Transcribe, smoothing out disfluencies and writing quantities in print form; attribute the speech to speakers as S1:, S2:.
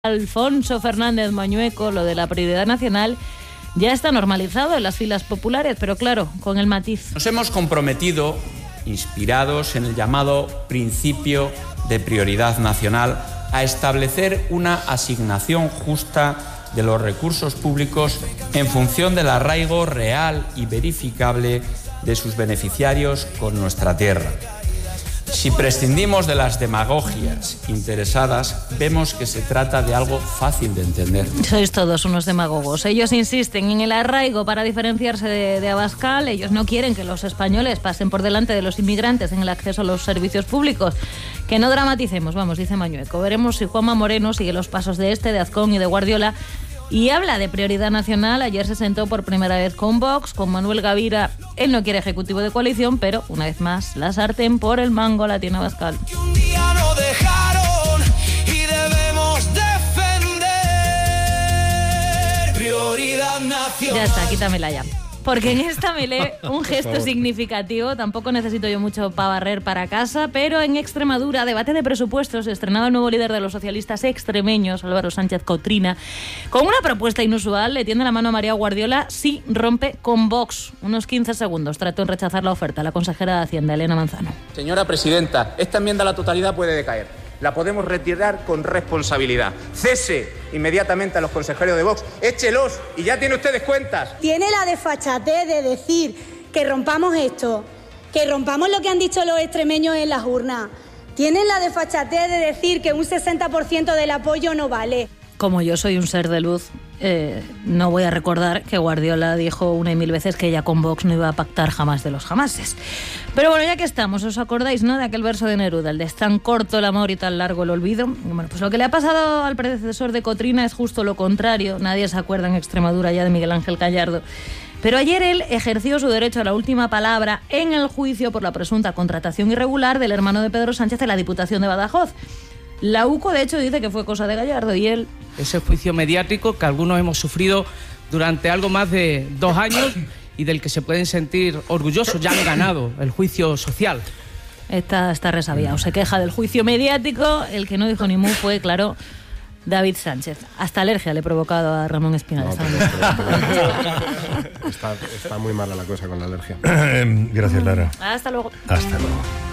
S1: Alfonso Fernández Mañueco, lo de la prioridad nacional ya está normalizado en las filas populares, pero claro, con el matiz.
S2: Nos hemos comprometido, inspirados en el llamado principio de prioridad nacional, a establecer una asignación justa de los recursos públicos en función del arraigo real y verificable de sus beneficiarios con nuestra tierra. Si prescindimos de las demagogias interesadas, vemos que se trata de algo fácil de entender.
S1: Sois todos unos demagogos. Ellos insisten en el arraigo para diferenciarse de Abascal. Ellos no quieren que los españoles pasen por delante de los inmigrantes en el acceso a los servicios públicos. Que no dramaticemos, vamos, dice Mañueco. Veremos si Juanma Moreno sigue los pasos de Azcón y de Guardiola y habla de prioridad nacional. Ayer se sentó por primera vez con Vox, con Manuel Gavira. Él no quiere ejecutivo de coalición, pero una vez más la sartén por el mango la tiene Abascal.
S3: Un día no dejaron y debemos defender. Prioridad nacional.
S1: Ya está, quítamela ya. Porque en esta me lee un gesto significativo. Tampoco necesito yo mucho para barrer para casa, pero en Extremadura, debate de presupuestos, estrenaba el nuevo líder de los socialistas extremeños, Álvaro Sánchez Cotrina, con una propuesta inusual. Le tiende la mano a María Guardiola si rompe con Vox. Unos 15 segundos trató en rechazar la oferta la consejera de Hacienda, Elena Manzano.
S4: Señora presidenta, esta enmienda a la totalidad puede decaer. La podemos retirar con responsabilidad. Cese inmediatamente a los consejeros de Vox. Échelos y ya tiene ustedes cuentas.
S5: Tiene la desfachatez de decir que rompamos esto, que rompamos lo que han dicho los extremeños en las urnas. Tienen la desfachatez de decir que un 60% del apoyo no vale.
S1: Como yo soy un ser de luz, no voy a recordar que Guardiola dijo una y mil veces que ella con Vox no iba a pactar jamás de los jamases. Pero bueno, ya que estamos, ¿os acordáis, no, de aquel verso de Neruda, el de "es tan corto el amor y tan largo el olvido"? Bueno, pues lo que le ha pasado al predecesor de Cotrina es justo lo contrario. Nadie se acuerda en Extremadura ya de Miguel Ángel Gallardo. Pero ayer él ejerció su derecho a la última palabra en el juicio por la presunta contratación irregular del hermano de Pedro Sánchez en la Diputación de Badajoz. La UCO, de hecho, dice que fue cosa de Gallardo y él...
S6: Ese juicio mediático que algunos hemos sufrido durante algo más de 2 años y del que se pueden sentir orgullosos, ya han ganado el juicio social.
S1: Está resabiado, se queja del juicio mediático. El que no dijo ni mu fue, claro, David Sánchez. Hasta alergia le he provocado a Ramón Espinal.
S7: No, está muy mala la cosa con la alergia.
S8: Gracias, Lara.
S1: Hasta luego.
S8: Hasta luego.